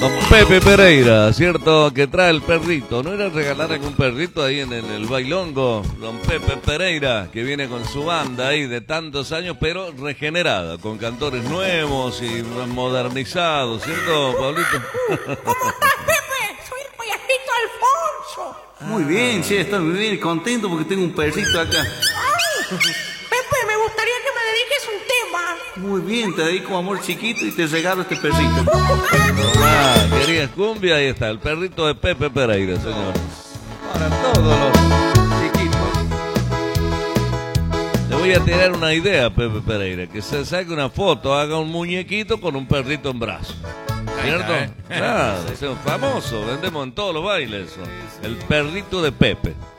Don Pepe Pereira, ¿cierto? Que trae el perrito. ¿No era regalar algún perrito ahí en el bailongo? Don Pepe Pereira, que viene con su banda ahí de tantos años, pero regenerada, con cantores nuevos y modernizados, ¿cierto, Pablito? ¿Cómo estás, Pepe? Soy el payasito Alfonso. Muy bien, che, estoy muy bien, contento porque tengo un perrito acá. Ay, Pepe, me gustaría que me dediques un tema. Muy bien, te dedico amor chiquito y te regalo este perrito. Ah, querías cumbia, ahí está, el perrito de Pepe Pereira, señores. Para todos los chiquitos. Le voy a tirar una idea a Pepe Pereira, que se saque una foto, haga un muñequito con un perrito en brazos. ¿Cierto? Claro, es un famoso, vendemos en todos los bailes eso. El perrito de Pepe.